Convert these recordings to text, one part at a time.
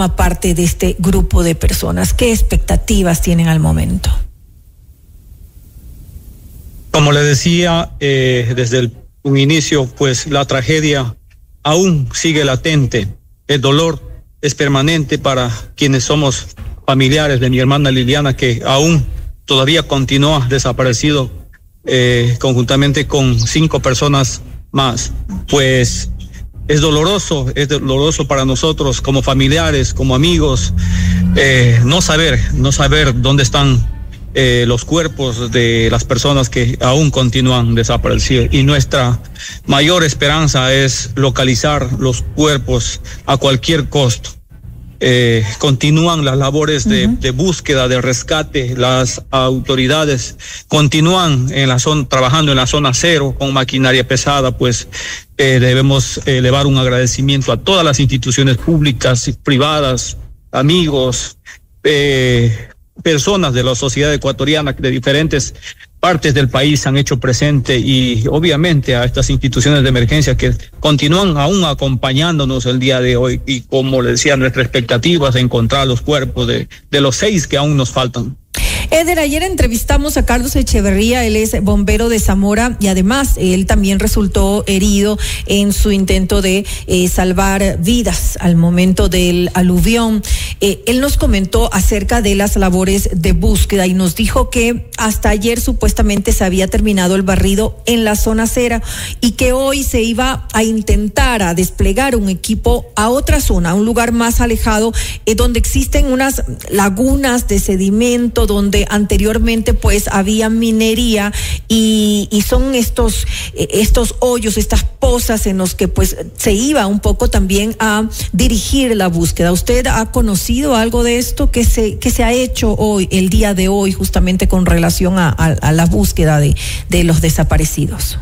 parte de este grupo de personas. ¿Qué expectativas tienen al momento? Como le decía, desde un inicio, pues la tragedia aún sigue latente. El dolor es permanente para quienes somos familiares de mi hermana Liliana, que aún todavía continúa desaparecido, conjuntamente con 5 personas más. Pues es doloroso para nosotros como familiares, como amigos, no saber dónde están los cuerpos de las personas que aún continúan desaparecidas. Y nuestra mayor esperanza es localizar los cuerpos a cualquier costo. Continúan las labores de búsqueda, de rescate. Las autoridades continúan trabajando en la zona cero con maquinaria pesada. Pues debemos elevar un agradecimiento a todas las instituciones públicas y privadas, amigos, personas de la sociedad ecuatoriana de diferentes partes del país han hecho presente, y obviamente a estas instituciones de emergencia que continúan aún acompañándonos el día de hoy. Y como le decía, nuestra expectativa es encontrar los cuerpos de los 6 que aún nos faltan. Eder, ayer entrevistamos a Carlos Echeverría, él es bombero de Zamora y además él también resultó herido en su intento de salvar vidas al momento del aluvión. Él nos comentó acerca de las labores de búsqueda y nos dijo que hasta ayer supuestamente se había terminado el barrido en la zona cera y que hoy se iba a intentar a desplegar un equipo a otra zona, a un lugar más alejado, donde existen unas lagunas de sedimento, donde anteriormente pues había minería y son estos hoyos, estas pozas en los que pues se iba un poco también a dirigir la búsqueda. ¿Usted ha conocido algo de esto que se ha hecho hoy, el día de hoy, justamente con relación a la búsqueda de los desaparecidos?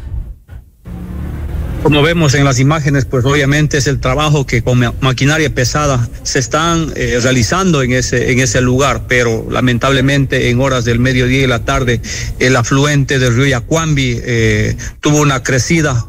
Como vemos en las imágenes, pues obviamente es el trabajo que con maquinaria pesada se están realizando en ese lugar, pero lamentablemente en horas del mediodía y la tarde el afluente del río Yacuambi tuvo una crecida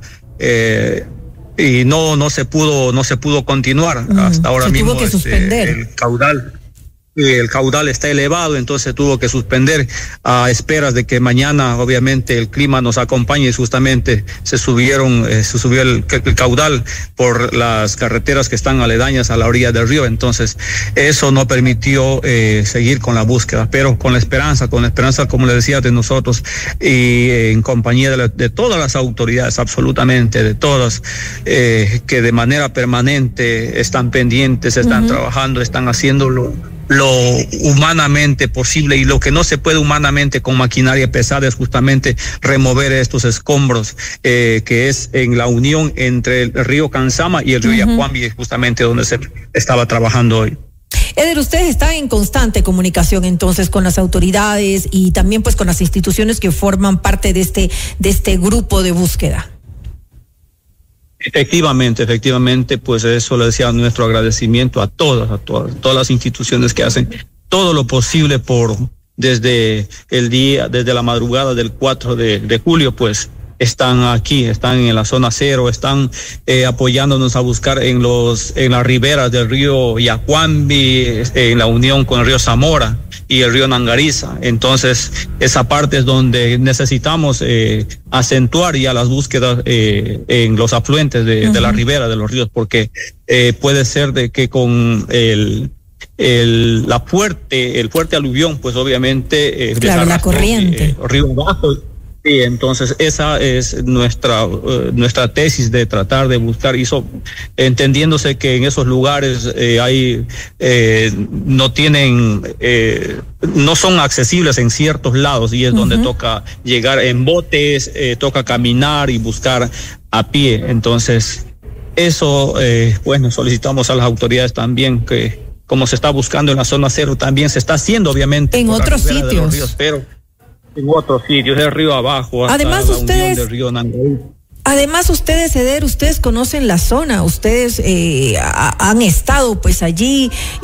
y no se pudo continuar. Hasta ahora mismo tuvo que suspender. El caudal está elevado, entonces tuvo que suspender a esperas de que mañana obviamente el clima nos acompañe, y justamente se subió el caudal por las carreteras que están aledañas a la orilla del río. Entonces eso no permitió seguir con la búsqueda, pero con la esperanza, como le decía, de nosotros y en compañía de todas las autoridades, absolutamente de todas, que de manera permanente están pendientes, están trabajando, están haciéndolo lo humanamente posible, y lo que no se puede humanamente con maquinaria pesada es justamente remover estos escombros, que es en la unión entre el río Canzama y el río Yacuambi, justamente donde se estaba trabajando hoy. Eder, ustedes están en constante comunicación entonces con las autoridades y también pues con las instituciones que forman parte de este grupo de búsqueda. Efectivamente, pues eso le decía, nuestro agradecimiento a todas las instituciones que hacen todo lo posible desde la madrugada del 4 de julio, pues están aquí, están en la zona cero, están apoyándonos a buscar en las riberas del río Yacuambi, en la unión con el río Zamora y el río Nangariza. Entonces esa parte es donde necesitamos acentuar ya las búsquedas en los afluentes de la ribera de los ríos, porque puede ser de que con el fuerte aluvión, pues obviamente claro, la corriente río abajo. Sí, entonces esa es nuestra tesis, de tratar de buscar, entendiéndose que en esos lugares no son accesibles en ciertos lados, y es donde toca llegar en botes, toca caminar y buscar a pie. Entonces eso, bueno, solicitamos a las autoridades también que, como se está buscando en la zona cero, también se está haciendo obviamente en otros sitios, pero en otros sitios, el río abajo, hasta la unión del río Nangariza. Además, ustedes, Eder, ustedes conocen la zona, ustedes han estado pues allí,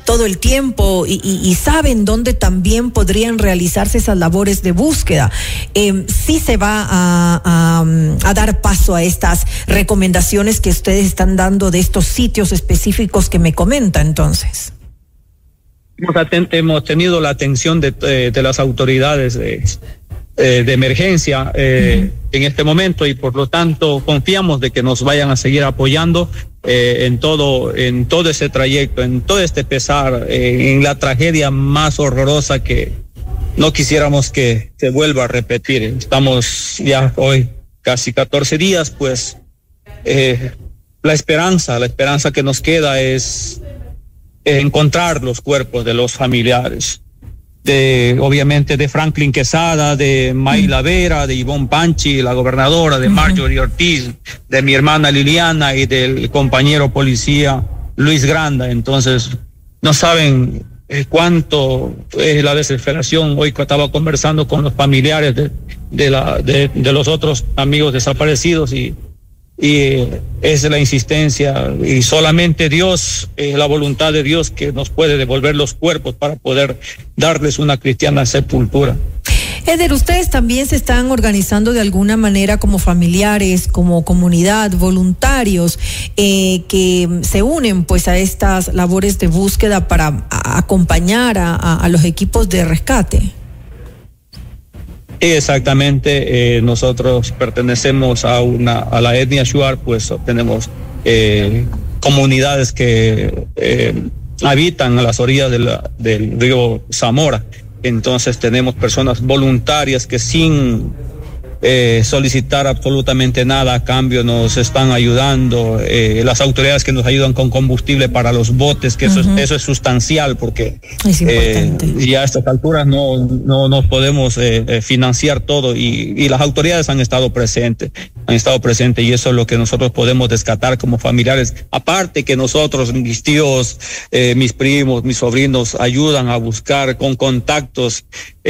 todo el tiempo y saben dónde también podrían realizarse esas labores de búsqueda. Sí se va a dar paso a estas recomendaciones que ustedes están dando de estos sitios específicos que me comenta entonces. Hemos tenido la atención de las autoridades de emergencia en este momento, y por lo tanto confiamos de que nos vayan a seguir apoyando en todo ese trayecto, en todo este pesar, en la tragedia más horrorosa que no quisiéramos que se vuelva a repetir. Estamos ya hoy casi 14 días, pues la esperanza que nos queda es encontrar los cuerpos de los familiares, obviamente de Franklin Quesada, de Mayla Vera, de Ivonne Panchi, la gobernadora, de Marjorie Ortiz, de mi hermana Liliana y del compañero policía Luis Granda. Entonces, no saben cuánto es la desesperación. Hoy estaba conversando con los familiares de los otros amigos desaparecidos y es la insistencia, y solamente Dios, la voluntad de Dios, que nos puede devolver los cuerpos para poder darles una cristiana sepultura. Eder, ustedes también se están organizando de alguna manera como familiares, como comunidad, voluntarios que se unen pues a estas labores de búsqueda para acompañar a los equipos de rescate. Exactamente, nosotros pertenecemos a la etnia Shuar, pues tenemos comunidades que habitan a las orillas del río Zamora. Entonces tenemos personas voluntarias que sin solicitar absolutamente nada a cambio nos están ayudando, las autoridades que nos ayudan con combustible para los botes, que eso es sustancial, porque es importante. Ya a estas alturas no podemos financiar todo, y las autoridades han estado presentes, y eso es lo que nosotros podemos rescatar como familiares. Aparte que nosotros, mis tíos, mis primos, mis sobrinos ayudan a buscar con contactos,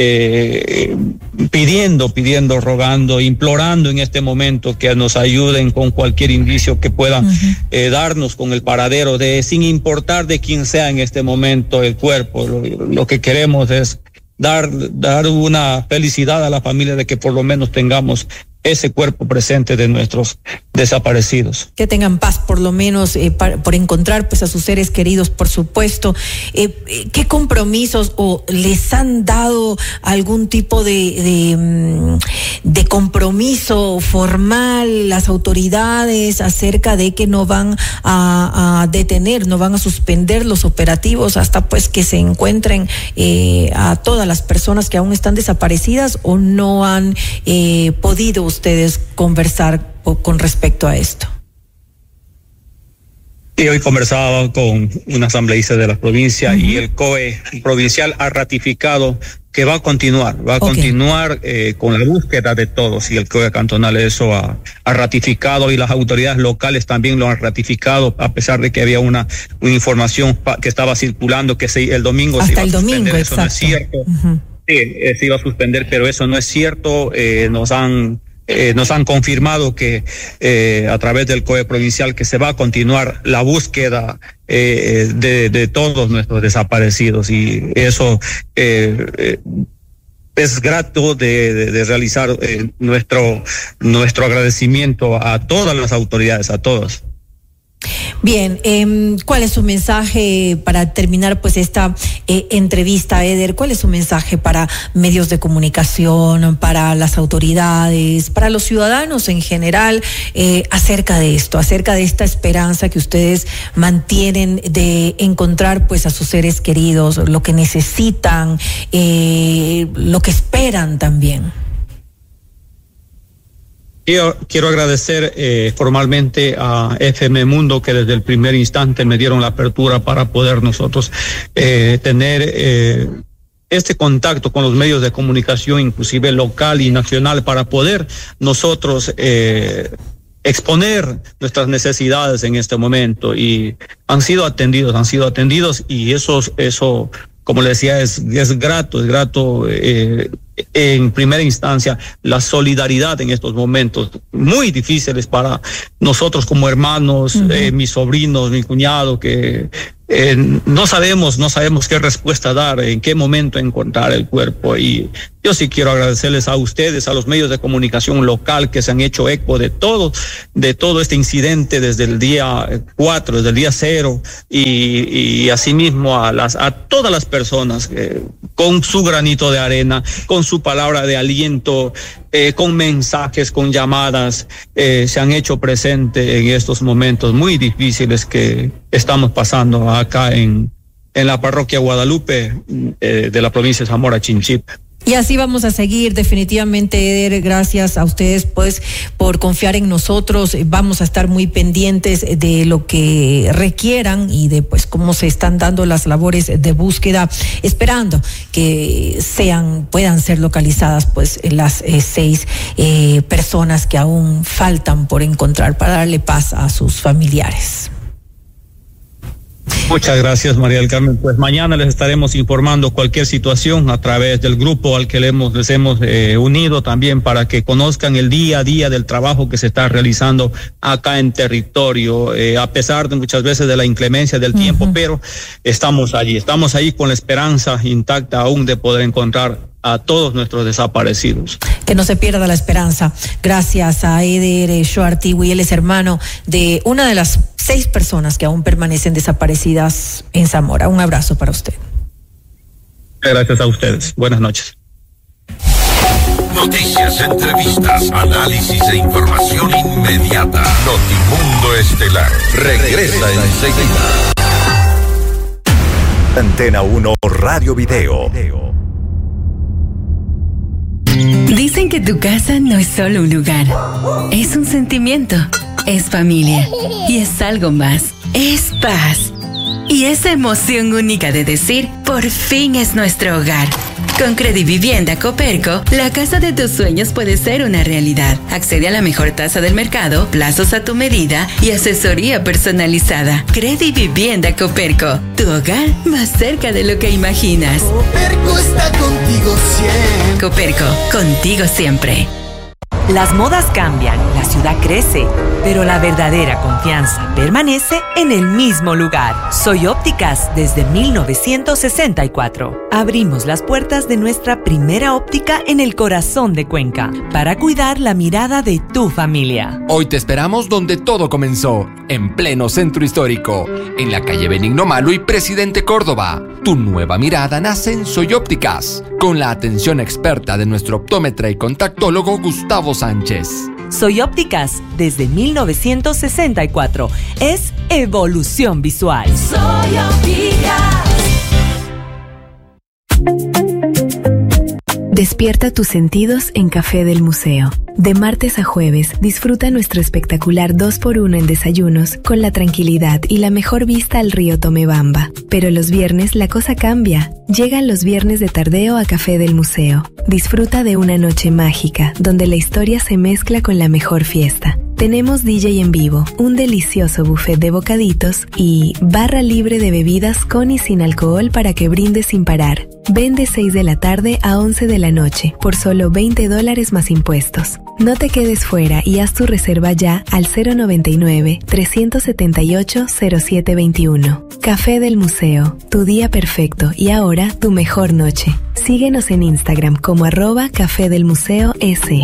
pidiendo, rogando, implorando en este momento que nos ayuden con cualquier indicio que puedan darnos con el paradero sin importar de quién sea en este momento el cuerpo. Lo que queremos es dar una felicidad a la familia de que por lo menos tengamos ese cuerpo presente de nuestros desaparecidos. Que tengan paz, por lo menos, por encontrar pues a sus seres queridos, por supuesto. ¿Qué compromisos o les han dado algún tipo de compromiso formal las autoridades acerca de que no van a detener, no van a suspender los operativos hasta pues que se encuentren a todas las personas que aún están desaparecidas, o no han podido ustedes conversar con respecto a esto? Y hoy conversaba con un asambleísta de la provincia y el COE provincial ha ratificado que va a continuar con la búsqueda de todos, y el COE cantonal eso ha ratificado, y las autoridades locales también lo han ratificado, a pesar de que había una información que estaba circulando que el domingo hasta se iba el a suspender. domingo, eso exacto. No es cierto. Sí, se iba a suspender, pero eso no es cierto. Nos han confirmado que a través del COE provincial que se va a continuar la búsqueda de todos nuestros desaparecidos, y eso es grato de realizar nuestro agradecimiento a todas las autoridades, a todas. Bien, ¿cuál es su mensaje para terminar pues esta entrevista, Eder? ¿Cuál es su mensaje para medios de comunicación, para las autoridades, para los ciudadanos en general, acerca de esto, acerca de esta esperanza que ustedes mantienen de encontrar pues a sus seres queridos, lo que necesitan, lo que esperan también? Quiero agradecer formalmente a FM Mundo, que desde el primer instante me dieron la apertura para poder nosotros tener este contacto con los medios de comunicación, inclusive local y nacional, para poder nosotros exponer nuestras necesidades en este momento, y han sido atendidos, y eso, como le decía, es grato en primera instancia la solidaridad en estos momentos muy difíciles para nosotros como hermanos, mis sobrinos, mi cuñado, que no sabemos qué respuesta dar, en qué momento encontrar el cuerpo. Y yo sí quiero agradecerles a ustedes, a los medios de comunicación local que se han hecho eco de todo este incidente desde el día 4, desde el día 0, y asimismo a todas las personas con su granito de arena, con su palabra de aliento, con mensajes, con llamadas, se han hecho presente en estos momentos muy difíciles que estamos pasando acá en la parroquia Guadalupe de la provincia de Zamora Chinchipe. Y así vamos a seguir, definitivamente, Eder. Gracias a ustedes, pues, por confiar en nosotros. Vamos a estar muy pendientes de lo que requieran y de, pues, cómo se están dando las labores de búsqueda, esperando que puedan ser localizadas, pues, las 6 personas que aún faltan por encontrar para darle paz a sus familiares. Muchas gracias, María del Carmen. Pues mañana les estaremos informando cualquier situación a través del grupo al que les hemos unido también, para que conozcan el día a día del trabajo que se está realizando acá en territorio, a pesar de muchas veces de la inclemencia del tiempo, pero estamos allí con la esperanza intacta aún de poder encontrar a todos nuestros desaparecidos. Que no se pierda la esperanza. Gracias a Eder Shoartigui, él es hermano de una de las 6 personas que aún permanecen desaparecidas en Zamora. Un abrazo para usted. Gracias a ustedes. Buenas noches. Noticias, entrevistas, análisis e información inmediata. Notimundo Estelar regresa enseguida. Antena 1 Radio Video. Dicen que tu casa no es solo un lugar, es un sentimiento, es familia y es algo más, es paz. Y esa emoción única de decir, por fin es nuestro hogar. Con Credivivienda Coperco, la casa de tus sueños puede ser una realidad. Accede a la mejor tasa del mercado, plazos a tu medida y asesoría personalizada. Credivivienda Coperco, tu hogar más cerca de lo que imaginas. Coperco está contigo siempre. Coperco, contigo siempre. Las modas cambian, la ciudad crece, pero la verdadera confianza permanece en el mismo lugar. Soy Ópticas desde 1964. Abrimos las puertas de nuestra primera óptica en el corazón de Cuenca para cuidar la mirada de tu familia. Hoy te esperamos donde todo comenzó, en pleno centro histórico, en la calle Benigno Malo y Presidente Córdoba. Tu nueva mirada nace en Soy Ópticas, con la atención experta de nuestro optómetra y contactólogo Gustavo Sánchez. Soy Ópticas desde 1964. Es evolución visual. Soy Ópticas. Despierta tus sentidos en Café del Museo. De martes a jueves, disfruta nuestro espectacular 2x1 en desayunos con la tranquilidad y la mejor vista al río Tomebamba. Pero los viernes la cosa cambia. Llegan los viernes de tardeo a Café del Museo. Disfruta de una noche mágica, donde la historia se mezcla con la mejor fiesta. Tenemos DJ en vivo, un delicioso buffet de bocaditos y barra libre de bebidas con y sin alcohol para que brindes sin parar. Ven de 6 de la tarde a 11 de la noche por solo $20 más impuestos. No te quedes fuera y haz tu reserva ya al 099-378-0721. Café del Museo, tu día perfecto y ahora tu mejor noche. Síguenos en Instagram como @Café del Museo S.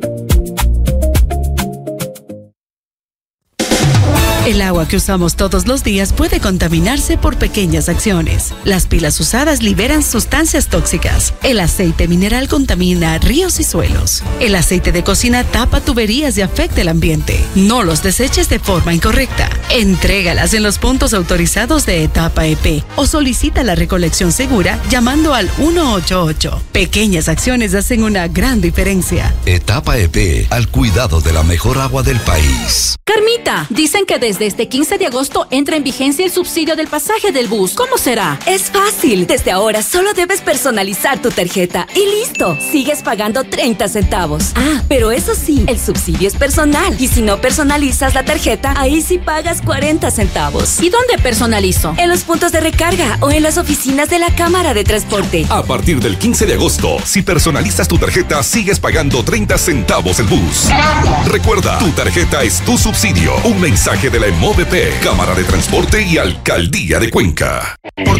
El agua que usamos todos los días puede contaminarse por pequeñas acciones. Las pilas usadas liberan sustancias tóxicas. El aceite mineral contamina ríos y suelos. El aceite de cocina tapa tuberías y afecta el ambiente. No los deseches de forma incorrecta. Entrégalas en los puntos autorizados de Etapa EP o solicita la recolección segura llamando al 188. Pequeñas acciones hacen una gran diferencia. Etapa EP, al cuidado de la mejor agua del país. Carmita, dicen que desde Desde este 15 de agosto entra en vigencia el subsidio del pasaje del bus. ¿Cómo será? Es fácil. Desde ahora solo debes personalizar tu tarjeta y listo. Sigues pagando 30 centavos. Ah, pero eso sí, el subsidio es personal. Y si no personalizas la tarjeta, ahí sí pagas 40 centavos. ¿Y dónde personalizo? En los puntos de recarga o en las oficinas de la Cámara de Transporte. A partir del 15 de agosto, si personalizas tu tarjeta, sigues pagando 30 centavos el bus. Gracias. Recuerda, tu tarjeta es tu subsidio. Un mensaje de la MOVP, Cámara de Transporte y Alcaldía de Cuenca.